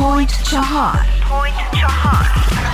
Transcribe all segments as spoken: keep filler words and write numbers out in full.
پوینت چهار. پوینت چهار.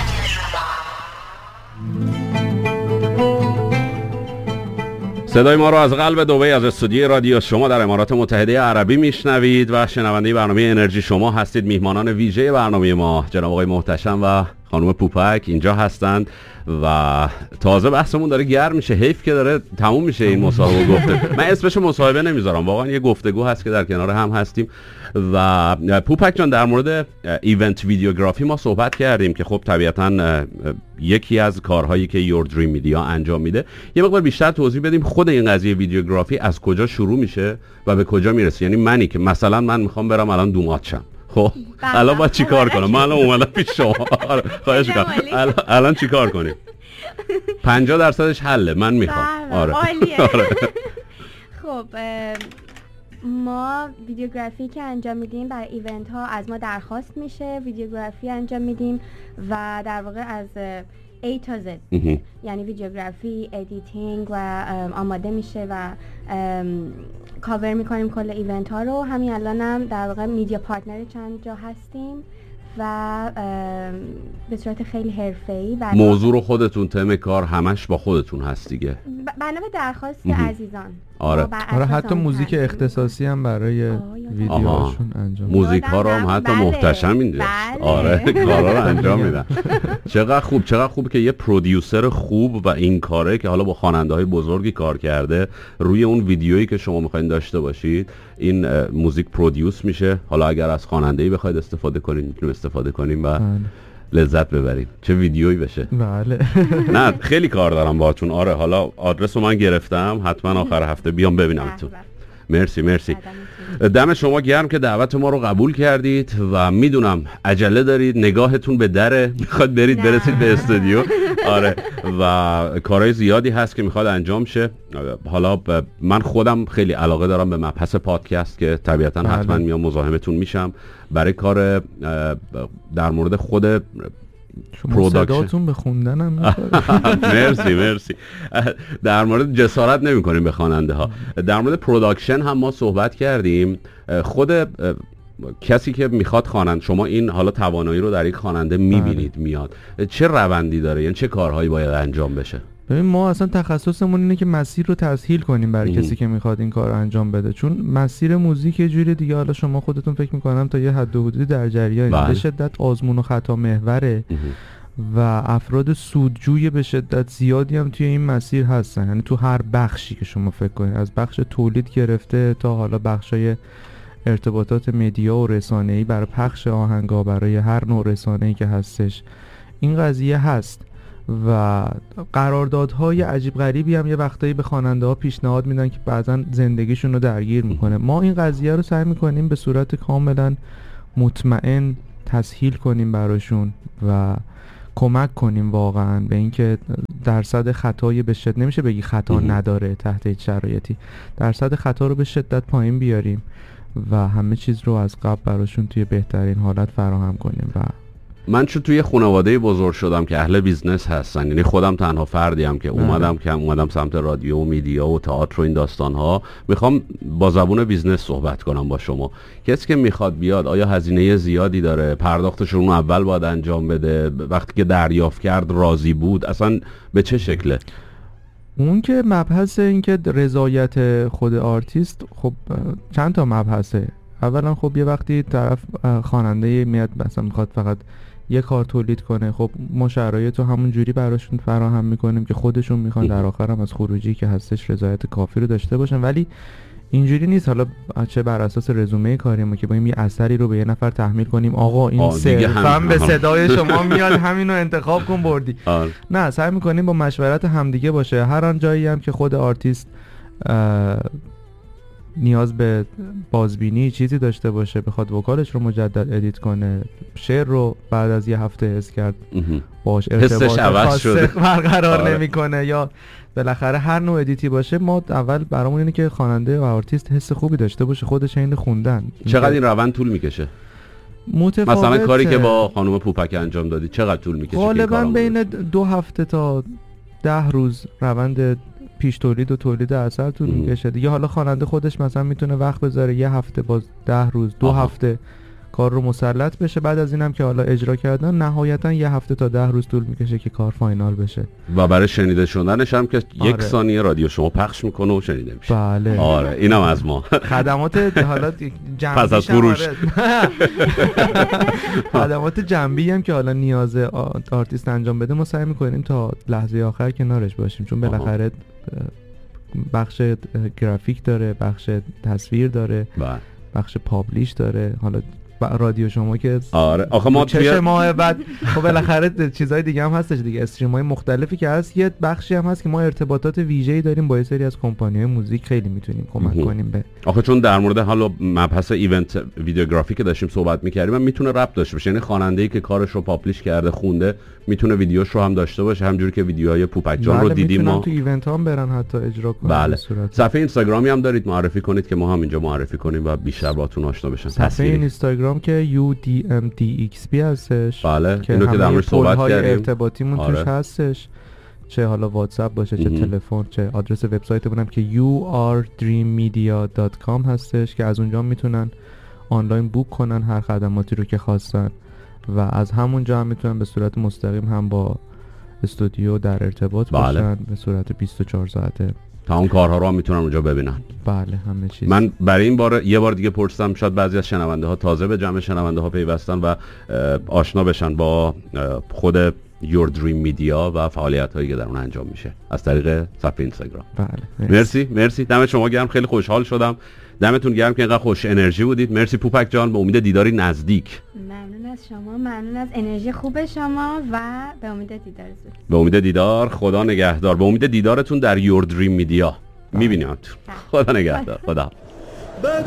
صدای ما رو از قلب دبی از استودیوی رادیو شما در امارات متحده عربی میشنوید و شنونده برنامه انرژی شما هستید. میهمانان ویژه برنامه ما جناب آقای محتشم و خانم پوپک اینجا هستند و تازه بحثمون داره گرم میشه. حیف که داره تموم میشه این مصاحبه گفته. من اسمش مصاحبه نمیذارم، واقعا یه گفتگو هست که در کنار هم هستیم. و پوپک جان در مورد ایونت ویدیوگرافی ما صحبت کردیم که خب طبیعتاً یکی از کارهایی که یور دریم میدیا انجام میده. یه مقدار بیشتر توضیح بدیم خود این قضیه ویدیوگرافی از کجا شروع میشه و به کجا میرسه. یعنی منی که مثلا من میخوام برم الان دومات شم، خب الان باید چی کار کنم؟ من الان اومدم پیش شما، خواهش میکنم الان الان چی کار کنیم؟ پنجاه درصدش حله، من میخوام. آره خب ما ویدیوگرافی که انجام میدیم برای ایونت ها از ما درخواست میشه، ویدیوگرافی انجام میدیم و در واقع از A تا Z یعنی ویدیوگرافی، ادیتینگ و آماده میشه و کاور میکنیم کل ایونت ها رو. همین الان هم در واقع میدیا پارتنر چند جا هستیم و به صورت خیلی حرفه‌ای. موضوع رو خودتون، تم کار همش با خودتون هست دیگه، بنا به درخواست عزیزان. آره آره حتی موزیک اختصاصی هم برای ویدیوهاشون انجام میدن. موزیک ها رو هم حتی بله. محتشم میده. بله. آره کارا رو انجام میدن. چقدر خوب، چقدر خوب که یه پرودیوسر خوب و این کاره که حالا با خواننده های بزرگی کار کرده روی اون ویدیویی که شما میخواین داشته باشید این موزیک پرودیوس میشه. حالا اگر از خواننده‌ای بخواید استفاده کنین میتونیم استفاده کنیم و بله. لذت ببریم. چه ویدیویی بشه. بله. نه خیلی کار دارم باهاتون. آره حالا آدرس رو من گرفتم، حتما آخر هفته بیام ببینمتون. مرسی مرسی. دم شما گرم که دعوت ما رو قبول کردید و میدونم عجله دارید، نگاهتون به دره، میخواد برید برسید به استودیو. آره و کارهای زیادی هست که میخواد انجام شه. حالا من خودم خیلی علاقه دارم به مبحث پادکست که طبیعتا بله. حتما میام مزاحمتون میشم برای کار در مورد خود شما صداتون به خوندن هم مرسی مرسی. در مورد جسارت نمی کنیم به خواننده ها. در مورد پروداکشن هم ما صحبت کردیم. خود کسی که میخواد خواننده، شما این حالا توانایی رو در یک خواننده میبینید میاد، چه روندی داره؟ یعنی چه کارهایی باید انجام بشه؟ ببین ما اصلا تخصصمون اینه که مسیر رو تسهیل کنیم برای کسی که میخواد این کار رو انجام بده، چون مسیر موزیک یه جوری دیگه، حالا شما خودتون فکر میکنم تا یه حد و حدودی در جریان، به شدت آزمون و خطا محوره و افراد سودجوی به شدت زیادی هم توی این مسیر هستن. یعنی تو هر بخشی که شما فکر کنید، از بخش تولید گرفته تا حالا بخشای ارتباطات مدیا و رسانه‌ای برای پخش آهنگا، برای هر نوع رسانه‌ای که هستش این قضیه هست. و قراردادهای عجیب غریبی هم یه وقتایی به خواننده ها پیشنهاد میدن که بعضا زندگیشون رو درگیر میکنه. ما این قضیه رو سعی میکنیم به صورت کاملا مطمئن تسهیل کنیم براشون و کمک کنیم واقعا به اینکه درصد خطای به شدت، نمیشه بگی خطا نداره تحت هیچ شرایطی، درصد خطا رو به شدت پایین بیاریم و همه چیز رو از قبل براشون توی بهترین حالت فراهم کنیم. و من چون توی خانواده بزرگ شدم که اهل بیزنس هستن، یعنی خودم تنها فردیم که اومدم که اومدم سمت رادیو و میدیا و تئاتر و این داستان ها، میخوام با زبون بیزنس صحبت کنم با شما. کسی که میخواد بیاد آیا هزینه زیادی داره؟ پرداختش رو اول باید انجام بده؟ وقتی که دریافت کرد راضی بود؟ اصلا به چه شکله؟ اون که مبحث این که رضایت خود آرتیست، خب چند تا مبحثه. اولا خب یه وقتی طرف خواننده میاد مثلا میخواد فقط یه کار تولید کنه، خب ما شرایط رو همون جوری براشون فراهم میکنیم که خودشون میخوان در آخر هم از خروجی که هستش رضایت کافی رو داشته باشن. ولی اینجوری نیست حالا چه بر اساس رزومه کاری ما که بایم یه اثری رو به یه نفر تحمیل کنیم آقا این صرفا به صدای شما میاد همین رو انتخاب کن بردی. آه. نه، سعی میکنیم با مشورت همدیگه باشه. هر آن جایی هم که خود آرتیست نیاز به بازبینی چیزی داشته باشه، بخواد وکالش رو مجدد ادیت کنه، شعر رو بعد از یه هفته حس کرد باش ارتباط خاصی برقرار نمیکنه یا بالاخره هر نوع ادیتی باشه، ما اول برامون اینه که خواننده و آرتیست حس خوبی داشته باشه خودش عین خوندن. چقدر این روند طول میکشه؟ متفاوته. مثلا کاری که با خانم پوپک انجام دادی چقدر طول میکشه؟ غالبا بین دو هفته تا ده روز روند پیش تولید و تولید اثر طول میکشه دیگه. حالا خواننده خودش مثلا میتونه وقت بذاره یه هفته باز ده روز دو آها. هفته کار رو مسلط بشه. بعد از اینم که حالا اجرا کردن نهایتا یه هفته تا ده روز طول میکشه که کار فاینال بشه و برای شنیده شدنش هم که آره. یک ثانیه رادیو شما پخش میکنه و شنیده میشه. بله آره اینم از ما خدمات حالا جنبی پس از فروش خدمات جنبی هم که حالا نیاز آرتیست انجام بده ما سعی میکنیم تا لحظه آخر کنارش باشیم، چون بالاخره بخش گرافیک داره، بخش تصویر داره، بله. بخش پابلیش داره. حالا رادیو شما که آره آخه ما توی ماه بعد خب بالاخره چیزای دیگه هم هستش دیگه، استریم‌های مختلفی که هست. یه بخشی هم هست که ما ارتباطات ویژه‌ای داریم با یه سری از کمپانی‌های موزیک، خیلی میتونیم کمک کنیم به آخه چون در مورد حالا مبحث ایونت ویدیوگرافی که داشتیم صحبت می‌کردیم من میتونه ربط داشته باشه، یعنی خواننده‌ای که کارش رو پابلیش کرده خونده میتونه ویدیوش رو هم داشته باشه، همونجوری که ویدیوهای پوپک جان رو دیدیم ما تو ایونت هم برن حتی اجرا کنن. بله. صفحه اینستاگرامی هم دارید معرفی کنید که ما هم اینجا معرفی کنیم و بیشتر باهاتون آشنا بشن. صفحه اینستاگرام که یو دی ام دی ایکس پی هستش، بله اینو که در موردش صحبت کردیم، ارتباطیمون آره. توش هستش، چه حالا واتساپ باشه چه تلفن، چه آدرس وبسایتمون هم که یو آر دریم میدیا دات کام هستش که از اونجا میتونن آنلاین بوک کنن هر خدماتی رو که خواستن و از همونجا هم میتونن به صورت مستقیم هم با استودیو در ارتباط بله. باشن به صورت بیست و چهار ساعته. تا اون کارها رو هم میتونن اونجا ببینن. بله همه چیز. من برای این بار یه بار دیگه پرسیدم، شاید بعضی از شنونده ها تازه به جمع شنونده ها پیوستن و آشنا بشن با خود Your Dream Media و فعالیت هایی که در اون انجام میشه از طریق صفحه اینستاگرام. بله مرسی مرسی دم شما گرم، خیلی خوشحال شدم. دمتون گرم که اینقدر خوش انرژی بودید. مرسی پوپک جان، به امید دیداری نزدیک. ممنون از شما، ممنون از انرژی خوب شما و به امید دیدار زود. به امید دیدار، خدا نگهدار. به امید دیدارتون در Your Dream Media. میبینیمتون. خدا نگهدار. خدا.